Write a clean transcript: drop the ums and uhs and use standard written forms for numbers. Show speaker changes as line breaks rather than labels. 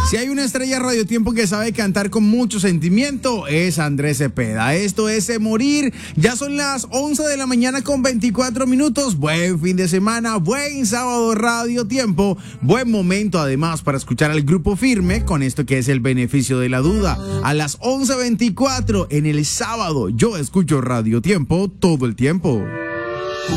Si hay una estrella Radio Tiempo que sabe cantar con mucho sentimiento, es Andrés Cepeda. Esto es Morir. Ya son las 11 de la mañana con 24 minutos. Buen fin de semana, buen sábado Radio Tiempo. Buen momento además para escuchar al Grupo Firme con esto que es El Beneficio de la Duda. A las 11:24 en el sábado yo escucho Radio Tiempo todo el tiempo.